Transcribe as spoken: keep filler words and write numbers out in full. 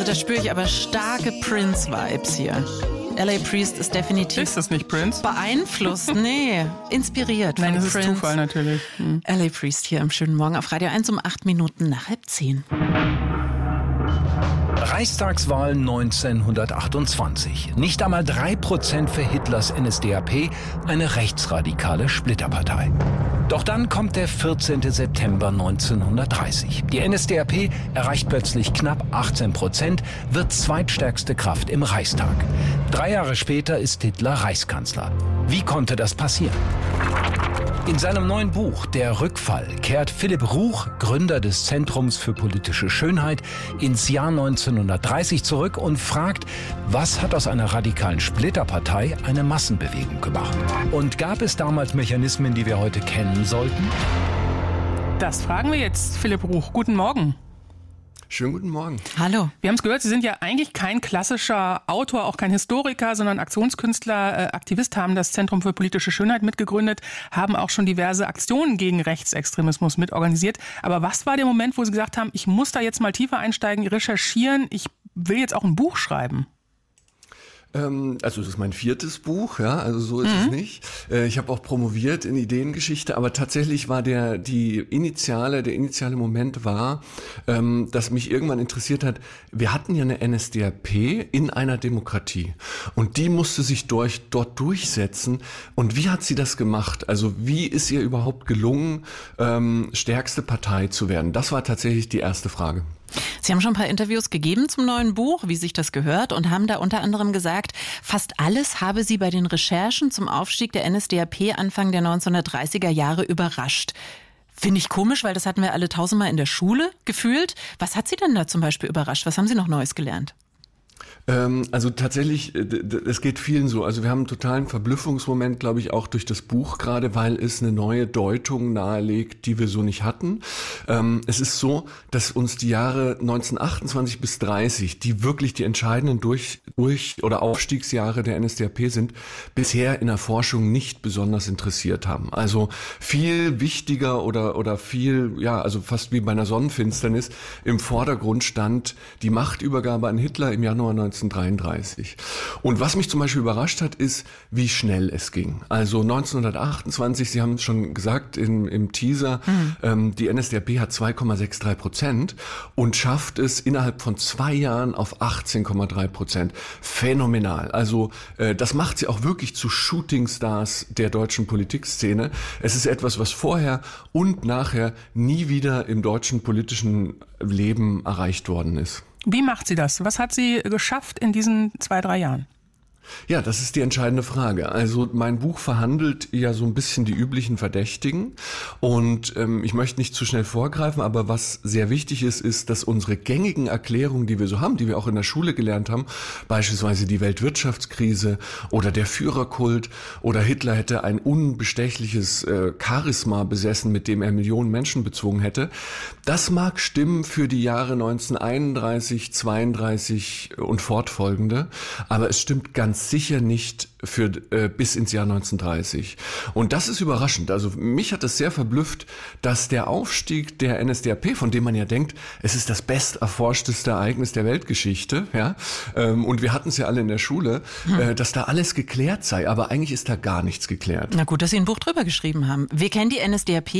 Also da spüre ich aber starke Prince-Vibes hier. L A. Priest ist definitiv... Ist das nicht Prince? Beeinflusst, nee, inspiriert von Nein, das Prince. ist Zufall natürlich. Hm. L A. Priest hier am schönen Morgen auf Radio eins um acht Minuten nach halb zehn. Reichstagswahl neunzehnhundertachtundzwanzig. Nicht einmal drei Prozent für Hitlers N S D A P, eine rechtsradikale Splitterpartei. Doch dann kommt der vierzehnten September neunzehnhundertdreißig. Die N S D A P erreicht plötzlich knapp achtzehn Prozent, wird zweitstärkste Kraft im Reichstag. Drei Jahre später ist Hitler Reichskanzler. Wie konnte das passieren? In seinem neuen Buch »Der Rückfall« kehrt Philipp Ruch, Gründer des Zentrums für politische Schönheit, ins Jahr neunzehnhundertdreißig zurück und fragt, was hat aus einer radikalen Splitterpartei eine Massenbewegung gemacht? Und gab es damals Mechanismen, die wir heute kennen sollten? Das fragen wir jetzt Philipp Ruch. Guten Morgen. Schönen guten Morgen. Hallo. Wir haben es gehört, Sie sind ja eigentlich kein klassischer Autor, auch kein Historiker, sondern Aktionskünstler, äh, Aktivist, haben das Zentrum für politische Schönheit mitgegründet, haben auch schon diverse Aktionen gegen Rechtsextremismus mitorganisiert. Aber was war der Moment, wo Sie gesagt haben, ich muss da jetzt mal tiefer einsteigen, recherchieren, ich will jetzt auch ein Buch schreiben? Ähm, also das ist mein viertes Buch, ja, also so ist Mhm. es nicht. Äh, ich habe auch promoviert in Ideengeschichte, aber tatsächlich war der die initiale, der initiale Moment war, ähm, dass mich irgendwann interessiert hat, wir hatten ja eine N S D A P in einer Demokratie und die musste sich durch, dort durchsetzen. Und wie hat sie das gemacht? Also wie ist ihr überhaupt gelungen, ähm, stärkste Partei zu werden? Das war tatsächlich die erste Frage. Sie haben schon ein paar Interviews gegeben zum neuen Buch, wie sich das gehört, und haben da unter anderem gesagt, fast alles habe Sie bei den Recherchen zum Aufstieg der N S D A P Anfang der neunzehnhundertdreißiger Jahre überrascht. Finde ich komisch, weil das hatten wir alle tausendmal in der Schule gefühlt. Was hat Sie denn da zum Beispiel überrascht? Was haben Sie noch Neues gelernt? Ähm, also tatsächlich, es geht vielen so. Also wir haben einen totalen Verblüffungsmoment, glaube ich, auch durch das Buch gerade, weil es eine neue Deutung nahelegt, die wir so nicht hatten. Ähm, es ist so, dass uns die Jahre neunzehnhundertachtundzwanzig bis dreißig, die wirklich die entscheidenden Durch-, Durch- oder Aufstiegsjahre der N S D A P sind, bisher in der Forschung nicht besonders interessiert haben. Also viel wichtiger oder, oder viel, ja, also fast wie bei einer Sonnenfinsternis, im Vordergrund stand die Machtübergabe an Hitler im Januar neunzehnhundertdreiunddreißig. Und was mich zum Beispiel überrascht hat, ist, wie schnell es ging. Also neunzehnhundertachtundzwanzig, Sie haben es schon gesagt im, im Teaser, mhm. ähm, die N S D A P hat zwei Komma drei sechs Prozent und schafft es innerhalb von zwei Jahren auf achtzehn Komma drei Prozent. Phänomenal. Also äh, das macht sie auch wirklich zu Shootingstars der deutschen Politikszene. Es ist etwas, was vorher und nachher nie wieder im deutschen politischen Leben erreicht worden ist. Wie macht sie das? Was hat sie geschafft in diesen zwei, drei Jahren? Ja, das ist die entscheidende Frage. Also mein Buch verhandelt ja so ein bisschen die üblichen Verdächtigen und ähm, ich möchte nicht zu schnell vorgreifen, aber was sehr wichtig ist, ist, dass unsere gängigen Erklärungen, die wir so haben, die wir auch in der Schule gelernt haben, beispielsweise die Weltwirtschaftskrise oder der Führerkult oder Hitler hätte ein unbestechliches äh, Charisma besessen, mit dem er Millionen Menschen bezogen hätte, das mag stimmen für die Jahre neunzehnhunderteinunddreißig, zweiunddreißig und fortfolgende, aber es stimmt ganz sicher nicht für äh, bis ins Jahr neunzehnhundertdreißig. Und das ist überraschend. Also mich hat es sehr verblüfft, dass der Aufstieg der N S D A P, von dem man ja denkt, es ist das besterforschteste Ereignis der Weltgeschichte, ja, ähm, und wir hatten es ja alle in der Schule, hm. äh, dass da alles geklärt sei. Aber eigentlich ist da gar nichts geklärt. Na gut, dass Sie ein Buch drüber geschrieben haben. Wir kennen die N S D A P